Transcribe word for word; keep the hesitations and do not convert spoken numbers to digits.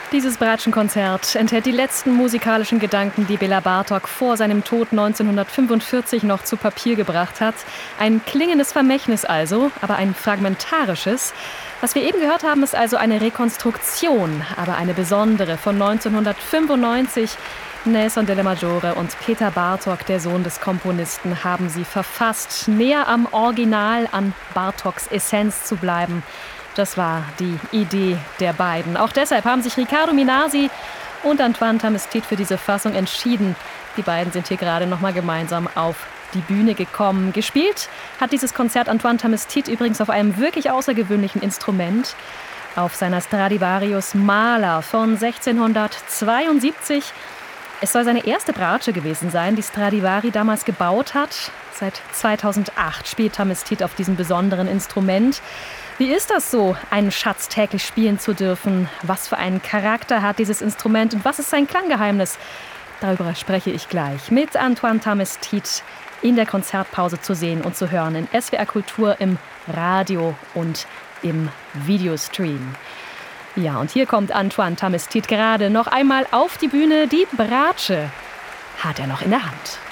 Dieses Bratschenkonzert enthält die letzten musikalischen Gedanken, die Bela Bartók vor seinem Tod neunzehnhundertfünfundvierzig noch zu Papier gebracht hat. Ein klingendes Vermächtnis also, aber ein fragmentarisches. Was wir eben gehört haben, ist also eine Rekonstruktion, aber eine besondere von neunzehnhundertfünfundneunzig. Nelson de la Maggiore und Peter Bartók, der Sohn des Komponisten, haben sie verfasst, näher am Original, an Bartóks Essenz zu bleiben. Das war die Idee der beiden. Auch deshalb haben sich Riccardo Minasi und Antoine Tamestit für diese Fassung entschieden. Die beiden sind hier gerade noch mal gemeinsam auf die Bühne gekommen. Gespielt hat dieses Konzert Antoine Tamestit übrigens auf einem wirklich außergewöhnlichen Instrument. Auf seiner Stradivarius Maler von sechzehnhundertzweiundsiebzig. Es soll seine erste Bratsche gewesen sein, die Stradivari damals gebaut hat. Seit zweitausendacht spielt Tamestit auf diesem besonderen Instrument. Wie ist das so, einen Schatz täglich spielen zu dürfen? Was für einen Charakter hat dieses Instrument und was ist sein Klanggeheimnis? Darüber spreche ich gleich mit Antoine Tamestit in der Konzertpause zu sehen und zu hören in S W R Kultur im Radio und im Videostream. Ja, und hier kommt Antoine Tamestit gerade noch einmal auf die Bühne. Die Bratsche hat er noch in der Hand.